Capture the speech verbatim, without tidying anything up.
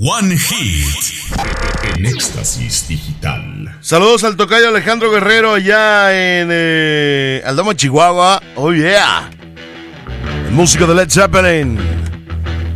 One Hit. En Éxtasis Digital. Saludos al tocayo Alejandro Guerrero allá en eh, Aldama, Chihuahua. Oh yeah. Música de Led Zeppelin.